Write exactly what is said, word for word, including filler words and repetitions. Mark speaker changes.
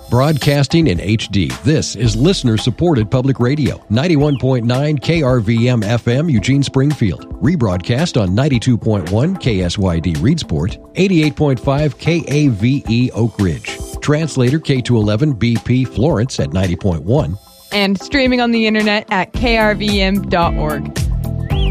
Speaker 1: Broadcasting in H D, this is listener-supported public radio. ninety-one point nine K R V M F M, Eugene Springfield. Rebroadcast on ninety-two point one K S Y D Reedsport, eighty-eight point five K A V E Oak Ridge. Translator K two eleven B P Florence at ninety point one.
Speaker 2: And streaming on the internet at K R V M dot org.